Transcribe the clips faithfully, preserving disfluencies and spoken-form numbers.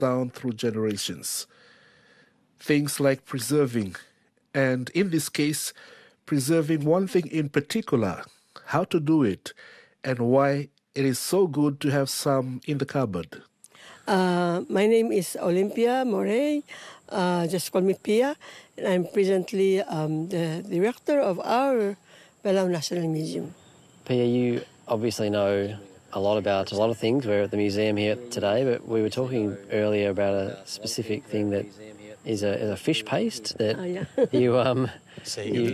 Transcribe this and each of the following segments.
down through generations. Things like preserving, and in this case, preserving one thing in particular, how to do it, and why it is so good to have some in the cupboard. Uh, my name is Olympia Morey. Uh, just call me Pia. And I'm presently um, the director of our Palau National Museum. Pia, you obviously know a lot about a lot of things. We're at the museum here today, but we were talking earlier about a specific thing that is a, is a fish paste that Oh, yeah. you um you,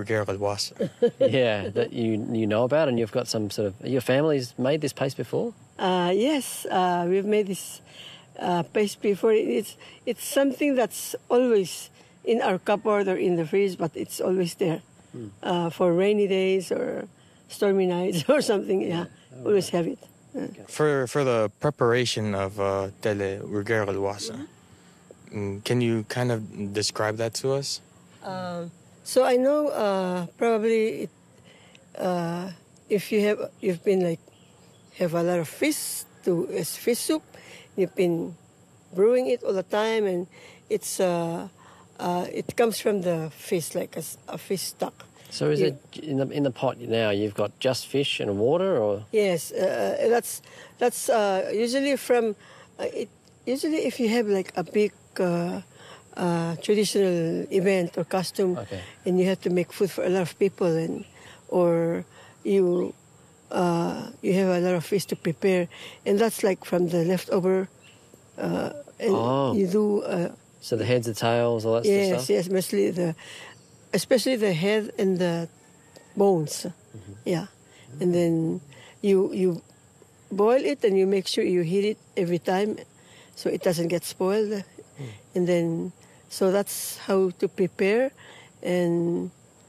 yeah that you you know about, and you've got some sort of your family's made this paste before. Uh, yes, uh, we've made this uh, paste before. It's it's something that's always in our cupboard or in the fridge, but it's always there mm. uh, for rainy days or stormy nights or something. Yeah, oh, always yeah. have it. Uh. For for the preparation of uh, tele urger alwasa, can you kind of describe that to us? Uh, so I know uh, probably it, uh, if you have you've been like. have a lot of fish to as fish soup. You've been brewing it all the time, and it's uh, uh, it comes from the fish like a, a fish stock. So is you, it in the in the pot now? You've got just fish and water, or yes, uh, that's that's uh, usually from uh, it. Usually, if you have like a big uh, uh, traditional event or costume, okay. and you have to make food for a lot of people, and or you. Uh, you have a lot of fish to prepare, and that's like from the leftover. Uh, and oh. you do. Uh, so the heads, the tails, all that yes, stuff. Yes, yes, mostly the, especially the head and the bones. Mm-hmm. Yeah, mm-hmm. And then you you boil it, and you make sure you heat it every time, so it doesn't get spoiled. Mm. And then so that's how to prepare, and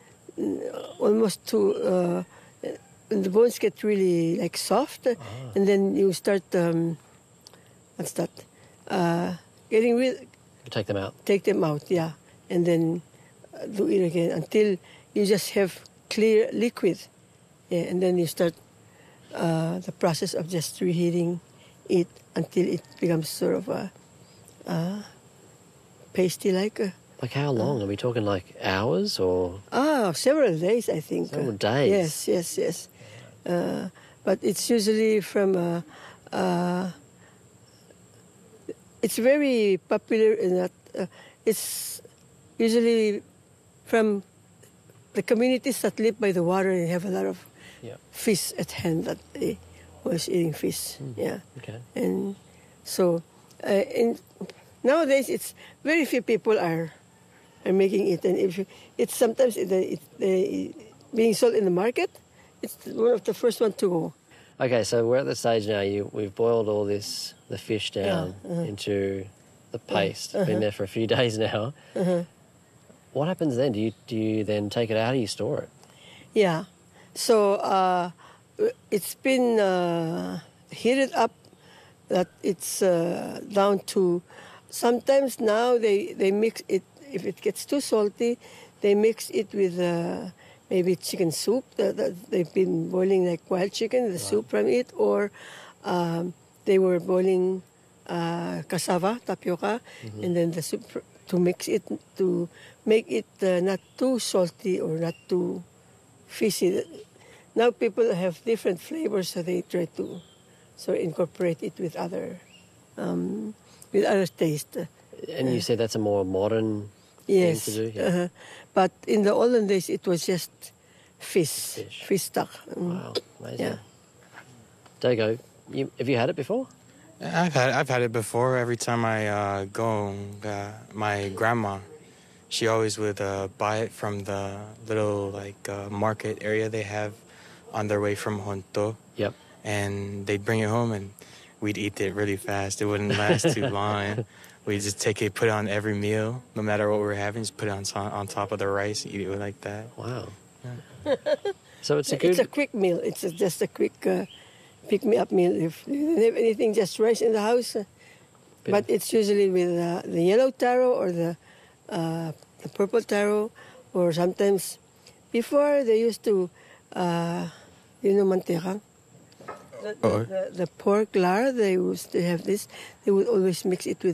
almost to. Uh, And the bones get really like soft, ah. and then you start. Um, what's that? Uh, getting rid. You take them out. Take them out, yeah, and then uh, do it again until you just have clear liquid, yeah, and then you start uh, the process of just reheating it until it becomes sort of a uh, pasty like. A, like how long? Uh, Are we talking like hours or? Ah, several days, I think. Several days. Yes, yes, yes. Uh, but it's usually from uh, uh, it's very popular in that uh, it's usually from the communities that live by the water and have a lot of yeah. fish at hand that they was eating fish. Mm. Yeah. Okay. And so uh, in nowadays it's very few people are are making it, and if you, it's sometimes it, it, it, being sold in the market. It's one of the first one to go. Okay, so we're at the stage now. You we've boiled all this the fish down yeah, uh-huh. into the paste. Uh-huh. Been there for a few days now. Uh-huh. What happens then? Do you do you then take it out? How do you store it? Yeah, so uh, it's been uh, heated up that it's uh, down to. Sometimes now they, they mix it. If it gets too salty, they mix it with. Uh, Maybe chicken soup that, that they've been boiling like wild chicken, the right. soup from it, or um, they were boiling uh, cassava, tapioca, mm-hmm. and then the soup to mix it to make it uh, not too salty or not too fishy. Now people have different flavors, so they try to so incorporate it with other um, with other taste. And you said that's a more modern. Yes, thing to do, yeah. uh-huh. But in the olden days, it was just fish, fish, fish stock. Mm. Wow, amazing. Yeah. Dago, you, have you had it before? I've had I've had it before. Every time I uh, go, uh, my grandma, she always would uh, buy it from the little like uh, market area they have on their way from Honto. Yep. And they'd bring it home, and we'd eat it really fast. It wouldn't last too long. We just take it, put it on every meal, no matter what we're having. Just put it on on top of the rice, eat it like that. Wow. Yeah. So it's a good. It's a quick meal. It's a, just a quick uh, pick me up meal. If you don't have anything, just rice in the house. Uh, but it's usually with uh, the yellow taro or the uh, the purple taro, or sometimes before they used to, uh, you know, manteca. The, Or- the, the, the pork lard, they used to have this. They would always mix it with